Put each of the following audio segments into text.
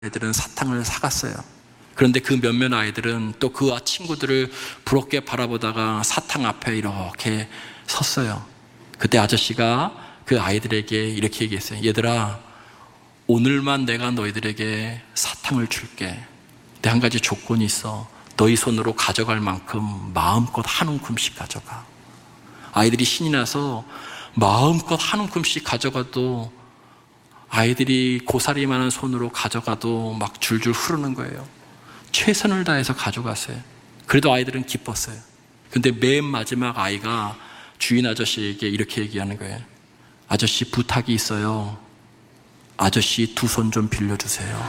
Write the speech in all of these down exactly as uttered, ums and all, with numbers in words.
애들은 사탕을 사갔어요. 그런데 그 몇몇 아이들은 또 그 친구들을 부럽게 바라보다가 사탕 앞에 이렇게 섰어요. 그때 아저씨가 그 아이들에게 이렇게 얘기했어요. 얘들아, 오늘만 내가 너희들에게 사탕을 줄게. 근데 한 가지 조건이 있어. 너희 손으로 가져갈 만큼 마음껏 한 움큼씩 가져가. 아이들이 신이 나서 마음껏 한 움큼씩 가져가도 아이들이 고사리 많은 손으로 가져가도 막 줄줄 흐르는 거예요. 최선을 다해서 가져갔어요. 그래도 아이들은 기뻤어요. 근데 맨 마지막 아이가 주인 아저씨에게 이렇게 얘기하는 거예요. 아저씨, 부탁이 있어요. 아저씨 두 손 좀 빌려주세요.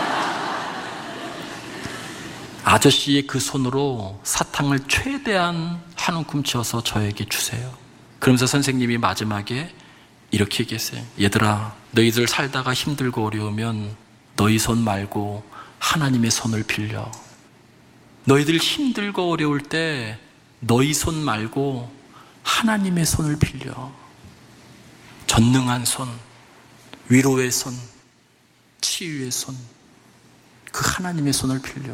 아저씨의 그 손으로 사탕을 최대한 한 움큼 쥐어서 저에게 주세요. 그러면서 선생님이 마지막에 이렇게 얘기했어요. 얘들아, 너희들 살다가 힘들고 어려우면 너희 손 말고 하나님의 손을 빌려. 너희들 힘들고 어려울 때 너희 손 말고 하나님의 손을 빌려. 전능한 손, 위로의 손, 치유의 손, 그 하나님의 손을 빌려.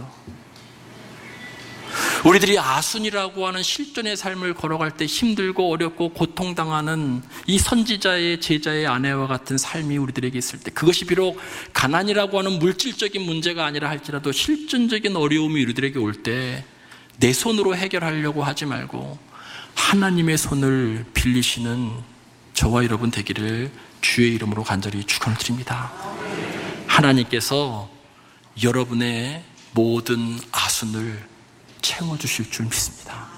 우리들이 아순이라고 하는 실존의 삶을 걸어갈 때 힘들고 어렵고 고통당하는 이 선지자의 제자의 아내와 같은 삶이 우리들에게 있을 때, 그것이 비록 가난이라고 하는 물질적인 문제가 아니라 할지라도 실존적인 어려움이 우리들에게 올 때 내 손으로 해결하려고 하지 말고 하나님의 손을 빌리시는 저와 여러분 되기를 주의 이름으로 간절히 축원을 드립니다. 하나님께서 여러분의 모든 아순을 채워주실 줄 믿습니다.